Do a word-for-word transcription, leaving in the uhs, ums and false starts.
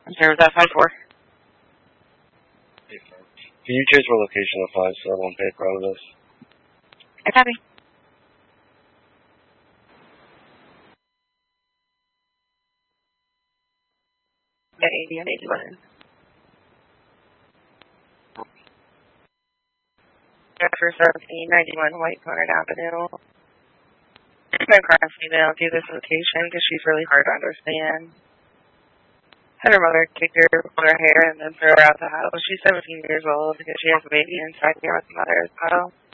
I'm sorry, was that five four? Can you change my location to five so I won't pay for all of this? I copy. At eighty and eighty-one. For seventeen ninety-one White Corner Avenue. My cross female do this location because she's really hard to understand. Had her mother kick her, pull her hair, and then throw her out the house. She's seventeen years old because she has a baby inside here with the mother as well.